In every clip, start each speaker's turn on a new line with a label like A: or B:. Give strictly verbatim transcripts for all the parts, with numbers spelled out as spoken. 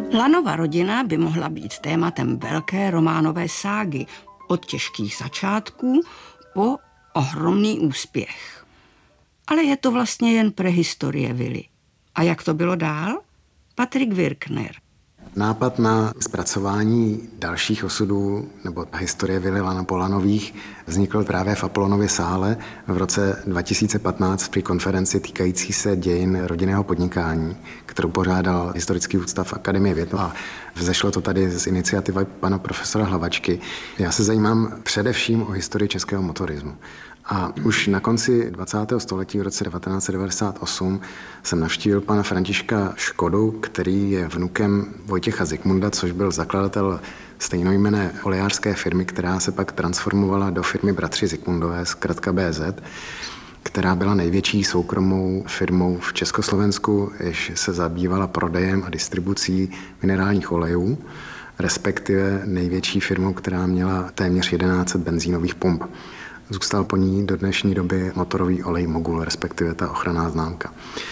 A: Lanova rodina by mohla být tématem velké románové ságy od těžkých začátků po ohromný úspěch. Ale je to vlastně jen prehistorie vily. A jak to bylo dál? Patrik Virkner.
B: Nápad na zpracování dalších osudů nebo historie vily Lana-Polanových vznikl právě v Apolonově sále v roce dva tisíce patnáct při konferenci týkající se dějin rodinného podnikání, kterou pořádal Historický ústav Akademie věd. A vzešlo to tady z iniciativy pana profesora Hlavačky. Já se zajímám především o historii českého motorismu. A už na konci dvacátého století v roce devatenáct set devadesát osm jsem navštívil pana Františka Škodu, který je vnukem Vojtěcha Zikmunda, což byl zakladatel stejnojmenné olejářské firmy, která se pak transformovala do firmy Bratři Zikmundové, zkratka bé zet, která byla největší soukromou firmou v Československu, jež se zabývala prodejem a distribucí minerálních olejů, respektive největší firmou, která měla téměř jedenáct set benzínových pump. Zůstal po ní do dnešní doby motorový olej Mogul, respektive ta ochranná známka.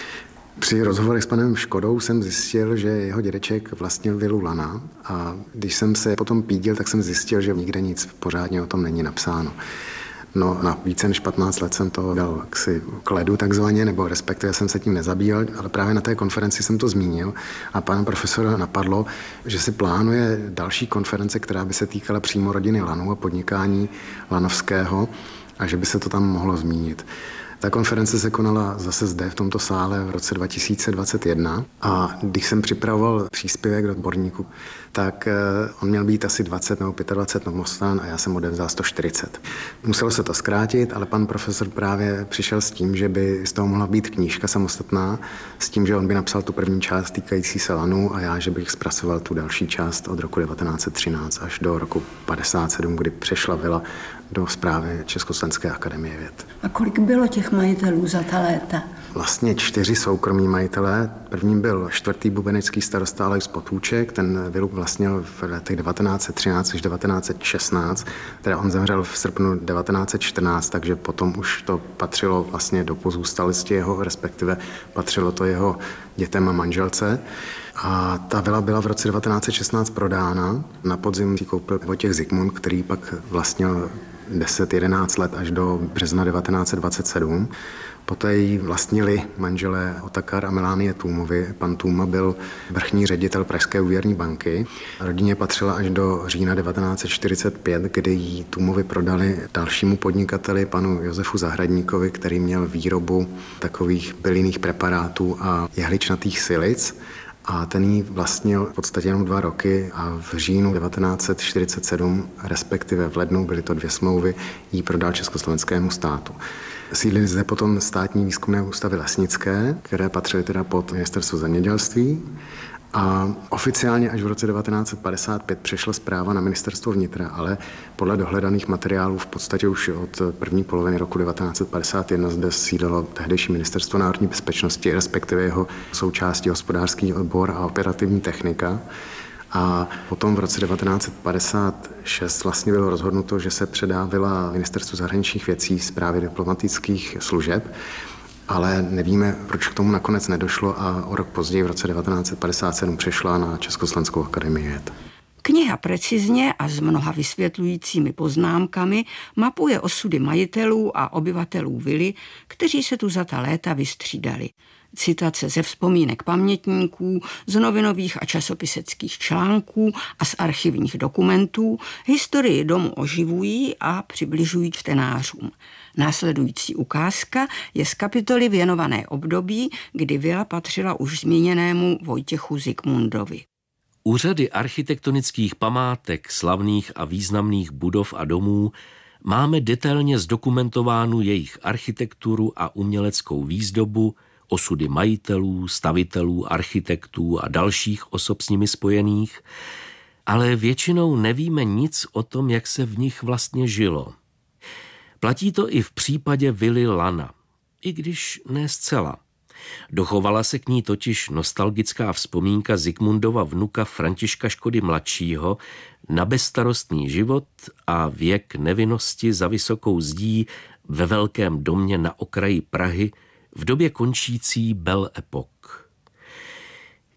B: Při rozhovorech s panem Škodou jsem zjistil, že jeho dědeček vlastnil vilu Lana a když jsem se potom pídil, tak jsem zjistil, že nikde nic pořádně o tom není napsáno. No na více než patnáct let jsem to dal ksi k ledu takzvaně, nebo respektive jsem se tím nezabýval, ale právě na té konferenci jsem to zmínil a pana profesora napadlo, že si plánuje další konference, která by se týkala přímo rodiny Lanů a podnikání lanovského a že by se to tam mohlo zmínit. Ta konference se konala zase zde v tomto sále v roce dva tisíce dvacet jedna a když jsem připravoval příspěvek do odborníku, tak on měl být asi dvacet nebo dvacet pět nomostran a já jsem odevzdal sto čtyřicet. Muselo se to zkrátit, ale pan profesor právě přišel s tím, že by z toho mohla být knížka samostatná, s tím, že on by napsal tu první část týkající se Lanů a já, že bych zpracoval tu další část od roku devatenáct set třináct až do roku padesát sedm, kdy přešla vila do správy Československé akademie věd.
A: A kolik bylo těch majitelů za ta léta?
B: Vlastně čtyři soukromí majitelé. Prvním byl čtvrtý bubenecký starosta Alois Potůček, ten vilu vlastnil v letech devatenáct set třináct až devatenáct set šestnáct, teda on zemřel v srpnu devatenáct set čtrnáct, takže potom už to patřilo vlastně do pozůstalosti jeho, respektive patřilo to jeho dětem a manželce. A ta vila byla v roce devatenáct set šestnáct prodána. Na podzim ji koupil Vojtěch Zikmund, který pak vlastnil deset jedenáct let až do března devatenáct set dvacet sedm. Poté ji vlastnili manželé Otakar a Melánie Tůmovi. Pan Tůma byl vrchní ředitel Pražské úvěrní banky. Rodině patřila až do října devatenáct set čtyřicet pět, kdy ji Tůmovi prodali dalšímu podnikateli, panu Josefu Zahradníkovi, který měl výrobu takových bylinných preparátů a jehličnatých silic. A ten ji vlastnil v podstatě jenom dva roky a v říjnu devatenáct set čtyřicet sedm, respektive v lednu, byly to dvě smlouvy, ji prodal československému státu. Sídlily zde potom státní výzkumné ústavy lesnické, které patřily teda pod ministerstvo zemědělství. A oficiálně až v roce devatenáct set padesát pět přešla správa na ministerstvo vnitra, ale podle dohledaných materiálů v podstatě už od první poloviny roku devatenáct set padesát jedna zde sídlilo tehdejší ministerstvo národní bezpečnosti, respektive jeho součástí hospodářský odbor a operativní technika. A potom v roce devatenáct set padesát šest vlastně bylo rozhodnuto, že se předávila ministerstvu zahraničních věcí správy diplomatických služeb, ale nevíme, proč k tomu nakonec nedošlo a o rok později v roce devatenáct set padesát sedm přešla na Československou akademii věd.
A: Kniha precizně a s mnoha vysvětlujícími poznámkami mapuje osudy majitelů a obyvatelů vily, kteří se tu za ta léta vystřídali. Citace ze vzpomínek pamětníků, z novinových a časopiseckých článků a z archivních dokumentů historii domu oživují a přibližují čtenářům. Následující ukázka je z kapitoly věnované období, kdy vila patřila už zmíněnému Vojtěchu Zikmundovi.
C: Úřady architektonických památek, slavných a významných budov a domů máme detailně zdokumentovánu jejich architekturu a uměleckou výzdobu, osudy majitelů, stavitelů, architektů a dalších osob s nimi spojených, ale většinou nevíme nic o tom, jak se v nich vlastně žilo. Platí to i v případě vily Lana, i když ne zcela. Dochovala se k ní totiž nostalgická vzpomínka Zikmundova vnuka Františka Škody mladšího na bezstarostný život a věk nevinnosti za vysokou zdí ve velkém domě na okraji Prahy v době končící Belle Époque.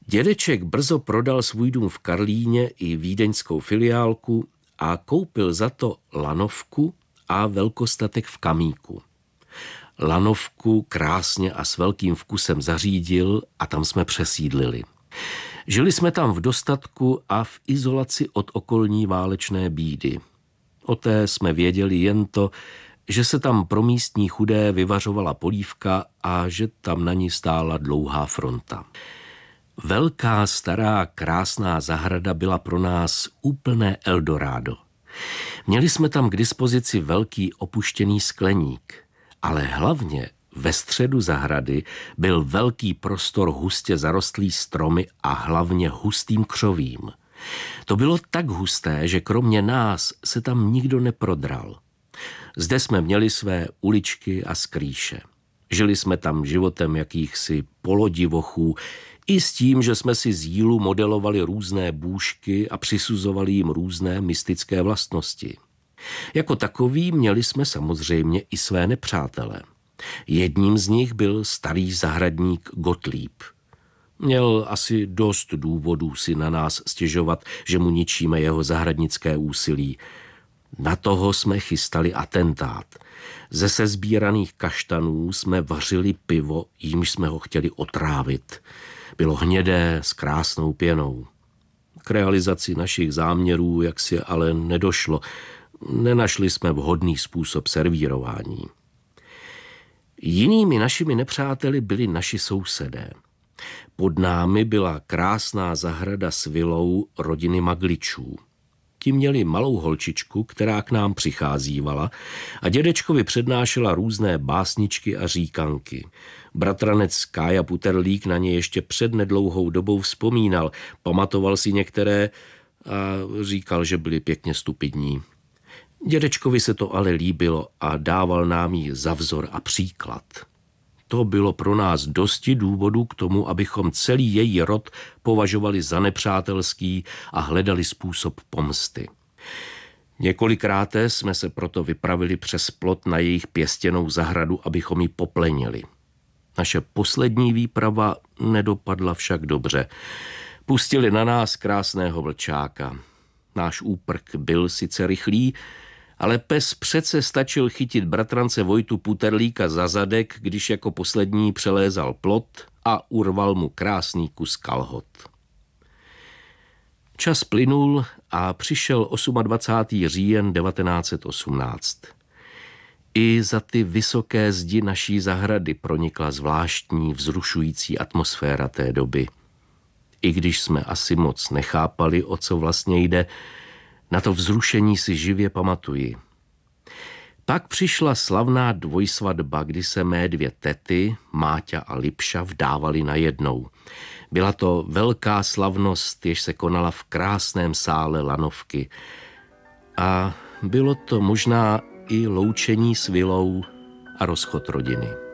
C: Dědeček brzo prodal svůj dům v Karlíně i vídeňskou filiálku a koupil za to lanovku a velkostatek v Kamíku. Lanovku krásně a s velkým vkusem zařídil a tam jsme přesídlili. Žili jsme tam v dostatku a v izolaci od okolní válečné bídy. O té jsme věděli jen to, že se tam pro místní chudé vyvařovala polívka a že tam na ní stála dlouhá fronta. Velká, stará, krásná zahrada byla pro nás úplné Eldorado. Měli jsme tam k dispozici velký opuštěný skleník, ale hlavně ve středu zahrady byl velký prostor hustě zarostlý stromy a hlavně hustým křovím. To bylo tak husté, že kromě nás se tam nikdo neprodral. Zde jsme měli své uličky a skrýše. Žili jsme tam životem jakýchsi polodivochů, i s tím, že jsme si z jílu modelovali různé bůžky a přisuzovali jim různé mystické vlastnosti. Jako takový měli jsme samozřejmě i své nepřátele. Jedním z nich byl starý zahradník Gottlieb. Měl asi dost důvodů si na nás stěžovat, že mu ničíme jeho zahradnické úsilí. Na toho jsme chystali atentát. Ze sezbíraných kaštanů jsme vařili pivo, jímž jsme ho chtěli otrávit. Bylo hnědé s krásnou pěnou. K realizaci našich záměrů jaksi ale nedošlo. Nenašli jsme vhodný způsob servírování. Jinými našimi nepřáteli byli naši sousedé. Pod námi byla krásná zahrada s vilou rodiny Magličů. Ti měli malou holčičku, která k nám přicházívala a dědečkovi přednášela různé básničky a říkanky. Bratranec Kája Puterlík na ně ještě před nedlouhou dobou vzpomínal, pamatoval si některé a říkal, že byli pěkně stupidní. Dědečkovi se to ale líbilo a dával nám ji za vzor a příklad. To bylo pro nás dosti důvodů k tomu, abychom celý její rod považovali za nepřátelský a hledali způsob pomsty. Několikráté jsme se proto vypravili přes plot na jejich pěstěnou zahradu, abychom ji poplenili. Naše poslední výprava nedopadla však dobře. Pustili na nás krásného vlčáka. Náš úprk byl sice rychlý, ale pes přece stačil chytit bratrance Vojtu Puterlíka za zadek, když jako poslední přelézal plot a urval mu krásný kus kalhot. Čas plynul a přišel dvacátého osmého října devatenáct set osmnáct. I za ty vysoké zdi naší zahrady pronikla zvláštní, vzrušující atmosféra té doby. I když jsme asi moc nechápali, o co vlastně jde, na to vzrušení si živě pamatuji. Pak přišla slavná dvojsvatba, kdy se mé dvě tety, Máťa a Lipša, vdávali najednou. Byla to velká slavnost, jež se konala v krásném sále lanovky. A bylo to možná i loučení s vilou a rozchod rodiny.